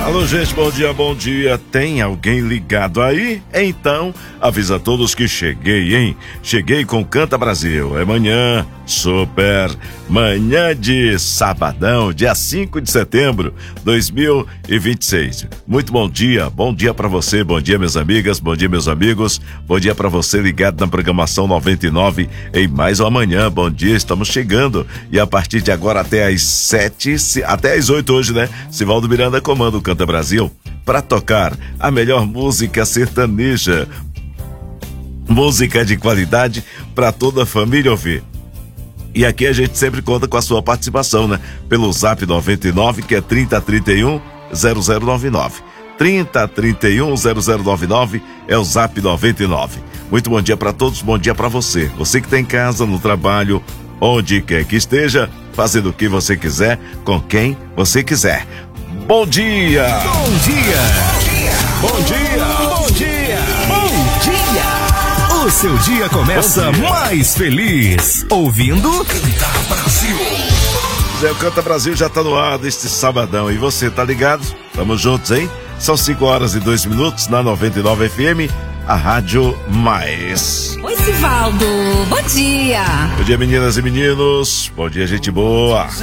Alô, gente, bom dia, bom dia. Tem alguém ligado aí? Então, avisa a todos que cheguei, hein? Cheguei com Canta Brasil. É manhã, super manhã de sabadão, dia 5 de setembro de 2026. Muito bom dia pra você, bom dia, minhas amigas, bom dia, meus amigos, bom dia pra você ligado na programação 99 em mais uma manhã. Bom dia, estamos chegando e a partir de agora até às 7, até às 8 hoje, né? Sivaldo Miranda comanda o Canta Brasil para tocar a melhor música sertaneja, música de qualidade para toda a família ouvir. E aqui a gente sempre conta com a sua participação, né? Pelo Zap 99, que é 3031 0099. 3031 0099 é o Zap 99. Muito bom dia para todos, bom dia para você. Você que está em casa, no trabalho, onde quer que esteja, fazendo o que você quiser, com quem você quiser. Bom dia! Bom dia! Bom dia! Bom dia! Bom dia! O seu dia começa mais feliz ouvindo Canta Brasil. O Canta Brasil já tá no ar deste sabadão. E você, tá ligado? Tamo juntos, hein? São 5 horas e 2 minutos na 99 FM, a Rádio Mais. Oi, Sivaldo. Bom dia. Bom dia, meninas e meninos. Bom dia, gente boa.